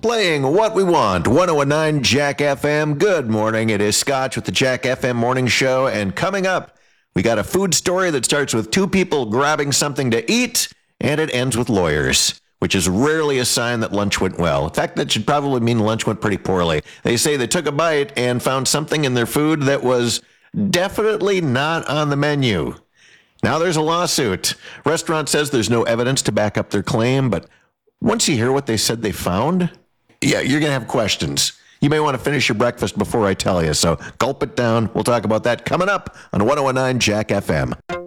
playing what we want. 1019 Jack FM. Good morning. It is Scotch with the Jack FM Morning Show. And coming up, we got a food story that starts with two people grabbing something to eat, and it ends with lawyers, which is rarely a sign that lunch went well. In fact, that should probably mean lunch went pretty poorly. They say they took a bite and found something in their food that was definitely not on the menu. Now there's a lawsuit. Restaurant says there's no evidence to back up their claim, but once you hear what they said they found, yeah, you're going to have questions. You may want to finish your breakfast before I tell you, so gulp it down. We'll talk about that coming up on 1019 Jack FM.